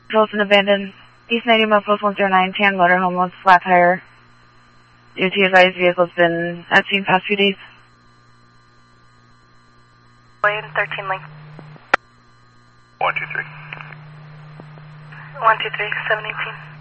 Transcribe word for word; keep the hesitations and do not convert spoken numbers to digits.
Pilsen abandoned. East ninety mile post one zero nine, tan motorhome was flat tire. U T advised vehicle's been at scene past few days. Lane thirteen link. One two three. One two three, seven eighteen.